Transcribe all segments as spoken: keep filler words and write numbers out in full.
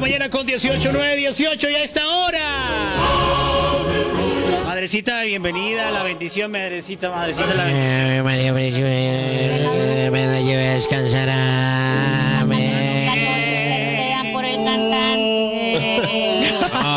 mañana con dieciocho, nueve dieciocho y a esta hora. Madrecita, bienvenida, la bendición, madrecita, madrecita, la bendición. María, me la llevé a descansar. Amén. Por el cantante.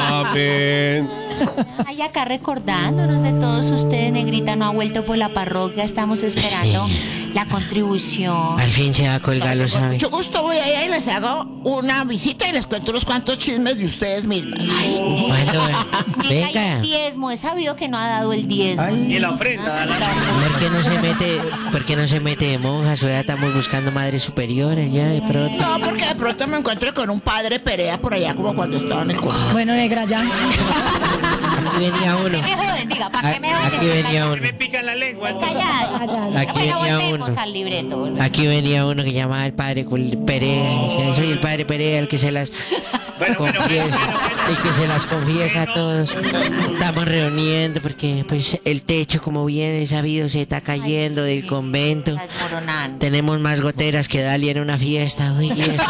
Amén. Ay, acá recordándonos de todos ustedes, negrita, no ha vuelto por la parroquia, estamos esperando la contribución. Al fin se va a colgar, lo sabe. Mucho gusto, voy allá y les hago una visita y les cuento unos cuantos chismes de ustedes mismas. ¿Cuándo? Venga, y Venga. el diezmo, he sabido que no ha dado el diezmo. Y la ofrenda, la... ¿Por qué no se mete, por qué no se mete de monjas? O ya estamos buscando madres superiores ya de pronto. No, porque de pronto me encuentro con un padre Perea por allá como cuando estaba en el colegio. Bueno, negra, ya. Aquí venía uno. ¿Qué me joden? Diga, ¿para qué me joden? Aquí venía uno. Me pican la lengua. Callada. Aquí Bueno, venía volvemos uno. al libreto. Aquí venía uno que llamaba el padre Cul- Perea. Y decía, soy el padre Perea, el que se las Bueno, bueno, confiesa, bueno, bueno, bueno. el que se las confiesa a todos. Estamos reuniendo porque pues el techo, como bien es sabido, se está cayendo del convento. Está desmoronando. Tenemos más goteras que Dalia en una fiesta. Uy, eso.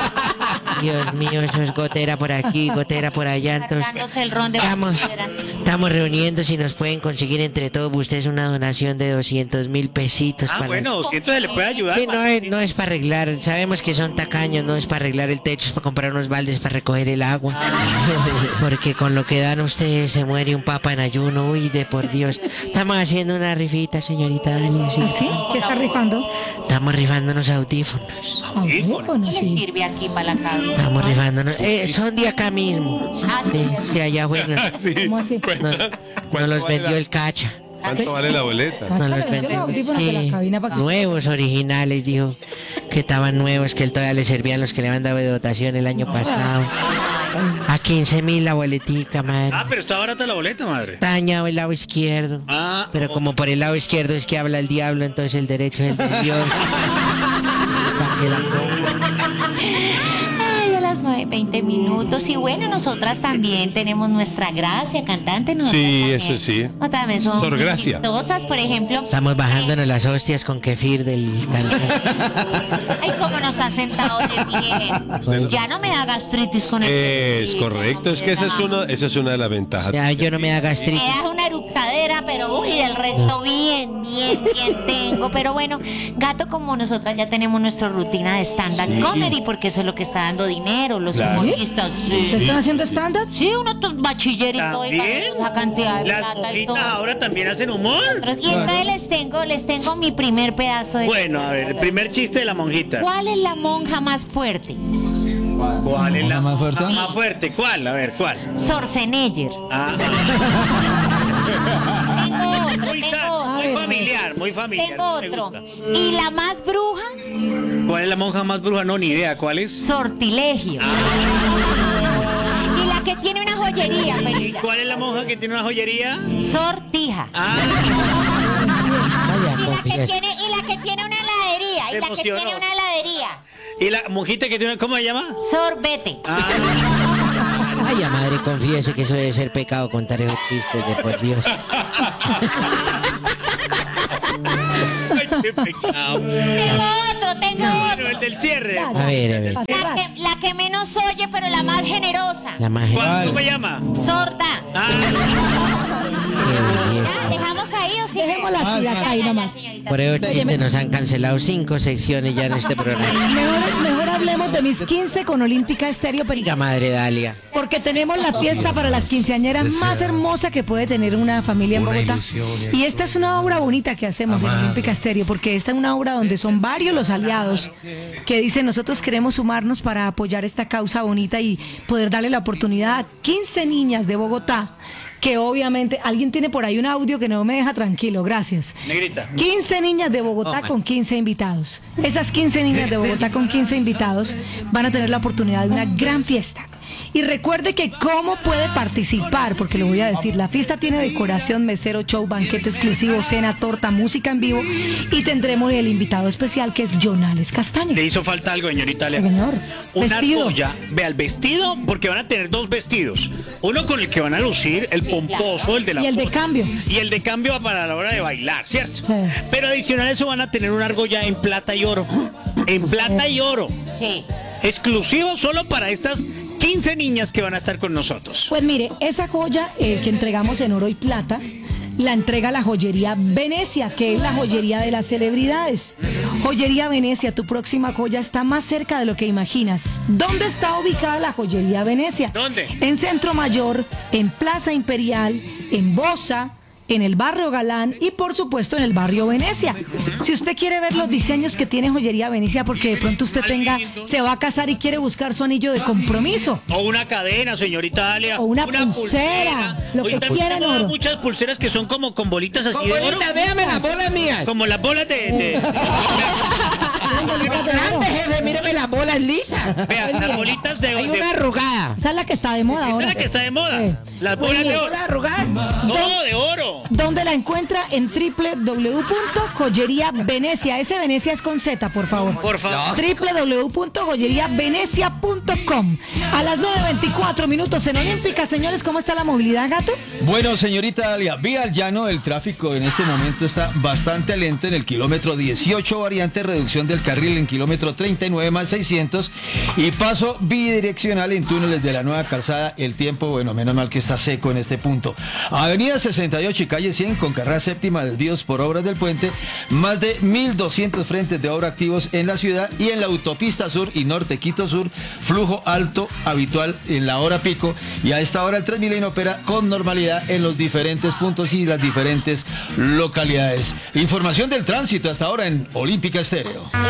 Dios mío, eso es gotera por aquí, gotera por allá. Entonces, Cargándose el ron de estamos, basura. estamos reuniendo si nos pueden conseguir entre todos ustedes una donación de doscientos mil pesitos. Ah, para bueno, doscientos se le puede ayudar. Sí, no es, no es para arreglar, sabemos que son tacaños, no es para arreglar el techo, es para comprar unos baldes para recoger el agua. Porque con lo que dan ustedes se muere un papa en ayuno, uy, de por Dios. Estamos haciendo una rifita, señorita Dalia, sí. ¿Así? ¿Qué está rifando? Estamos rifando unos audífonos. Audífonos, ¿Qué le sí. sirve aquí para la cabeza? Estamos rifándonos. Eh, son de acá mismo. Ah, sí. Sí, sí, allá bueno. Sí. ¿Cómo así? Nos, nos los vendió el cacha. ¿Cuánto vale la boleta? Nos los Vendió los vendió. audífonos de la cabina para que- Nuevos, originales, dijo. Que estaban nuevos, que él todavía le servían los que le habían dado de dotación el año pasado. A quince mil la boletica, madre. Ah, pero está barata la boleta, madre. Está dañado el lado izquierdo. Ah, Pero como por el lado izquierdo es que habla el diablo, entonces el derecho es el de Dios. Pa' que la compre. Ay, a las nueve, veinte minutos. Y bueno, nosotras también tenemos nuestra gracia, cantante. Nosotras Sí, también. eso sí. No, también somos Sor muy Gracia. chistosas, por ejemplo. Estamos bajándonos las hostias con kefir del cantante. Ay, cómo nos ha sentado de bien. Ya no me da gastritis con el Es kefir, correcto, no es que esa es me da. una, esa es una de las ventajas. Ya, yo no me da Me gastritis. da una eructadera, pero uy, del resto bien, bien, bien tengo. Pero bueno, gato, como nosotras ya tenemos nuestra rutina de stand-up comedy, porque eso es lo que está dando dinero, los Claro. humoristas. Sí, ¿Ustedes están haciendo stand-up? sí, uno to- bachiller y todo, y ¿también? ganando esa cantidad de Las plata y monjitas todo. ahora también hacen humor. Y entonces les tengo, les tengo mi primer pedazo de... Bueno, a ver, el primer chiste de la monjita. ¿Cuál es la monja más fuerte? ¿Cuál es la más fuerte? más fuerte? ¿Cuál? A ver, ¿cuál? Schwarzenegger. Ah, Tengo otro, muy, tengo sa- otro. muy familiar, muy familiar. Tengo me otro. gusta. ¿Y la más bruja? ¿Cuál es la monja más bruja? No, ni idea. ¿Cuál es? Sortilegio. Y la que tiene una joyería, ¿Y Perita. cuál es la monja que tiene una joyería? Sortija. Ah, Vaya, Y la que confías. tiene, y la que tiene una heladería. Y Te la que emocionó. tiene una heladería. ¿y la monjita que tiene, cómo se llama? Sorbete. Ah, Vaya madre, confíese que eso debe ser pecado contar esos chistes de por Dios. ay, qué pecado. Tengo otro, tengo Bueno, otro. el del cierre. A ver, a ver. A La cerrar. que, la que menos oye, pero la más generosa. La magia. ¿Cuál? ¿Cómo se llama? Sorda. Ah, Qué belleza. ¿Ya? ¿Dejamos ahí o sí? Dejemos las tiras Ya, ahí ya, ya, nomás. señorita. Por eso chiste nos han cancelado cinco secciones ya en este programa. Mejor, mejor hablemos de mis quince con Olímpica Estéreo, Diga Perica. madre Dalia. Porque tenemos la fiesta para las quinceañeras más hermosa que puede tener una familia en Bogotá. Y esta es una obra bonita que hacemos en Olímpica Estéreo, porque esta es una obra donde son varios los aliados que dicen nosotros queremos sumarnos para apoyar esta causa bonita y poder darle la oportunidad a quince niñas de Bogotá, que obviamente alguien tiene por ahí un audio que no me deja tranquilo, gracias. negrita. quince niñas de Bogotá Oh, con quince invitados. Esas quince niñas de Bogotá con quince invitados van a tener la oportunidad de una gran fiesta. Y recuerde que cómo puede participar, porque le voy a decir, la fiesta tiene decoración, mesero, show, banquete exclusivo, cena, torta, música en vivo y tendremos el invitado especial que es Jonales Castaño. Le hizo falta algo, señorita Lea. Señor, Una vestido. argolla. Vea, el vestido, porque van a tener dos vestidos. Uno con el que van a lucir, el pomposo, el de la Y el de foto. cambio. Y el de cambio para la hora de bailar, ¿cierto? Sí. Pero adicional a eso van a tener una argolla en plata y oro. En plata y oro. Sí. Exclusivo solo para estas quince quince niñas que van a estar con nosotros. Pues mire, esa joya eh, que entregamos en oro y plata la entrega la joyería Venecia, que es la joyería de las celebridades. Joyería Venecia, tu próxima joya está más cerca de lo que imaginas. ¿Dónde está ubicada la joyería Venecia? ¿Dónde? En Centro Mayor, en Plaza Imperial, en Bosa, en el barrio Galán y por supuesto en el barrio Venecia. Si usted quiere ver los diseños que tiene Joyería Venecia, porque de pronto usted tenga, se va a casar y quiere buscar su anillo de compromiso. O una cadena, señorita Dalia. O una pulsera, lo que también quiera en tenemos oro. muchas pulseras que son como con bolitas así Con de oro. bolitas, véame las bolas mías. Como las bolas de... de- Bolitas de oro. Grande, jefe, míreme las bolas lisas. Vea, las bolitas de... Hay de- una arrugada. Esa es la que está de moda Esta es ahora. la que está de moda. Eh. Las bolas de oro. ¿Una arrugada? No, de oro. ¿Dónde la encuentra? En doble u doble u doble u punto joyería venecia. Ese Venecia es con Z, por favor. Por favor. doble u doble u doble u punto joyería venecia punto com. A las nueve veinticuatro minutos en Olímpica. Señores, ¿cómo está la movilidad, Gato? Bueno, señorita Dalia, vía al llano, el tráfico en este momento está bastante lento en el kilómetro dieciocho, variante reducción del carril en kilómetro treinta y nueve más seiscientos y paso bidireccional en túneles de la nueva calzada. El tiempo, bueno, menos mal que está seco en este punto. Avenida sesenta y ocho y calle cien con carrera séptima, desvíos por obras del puente, más de mil doscientos frentes de obra activos en la ciudad y en la autopista sur y norte Quito Sur, flujo alto habitual en la hora pico y a esta hora el Transmilenio opera con normalidad en los diferentes puntos y las diferentes localidades. Información del tránsito hasta ahora en Olímpica Estéreo.